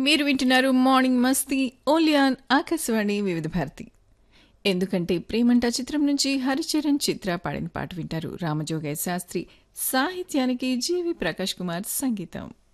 మీరు వింటున్నారు morning Masti only on Akashvani వివిధ భారతి. ఎందుకంటే ప్రేమంట చిత్రం నుంచి హరిచరణ్ చిత్ర పాడిన పాట వింటారు. రామజోగయ్య శాస్త్రి సాహిత్యానికి జీవి ప్రకాష్ కుమార్ సంగీతం.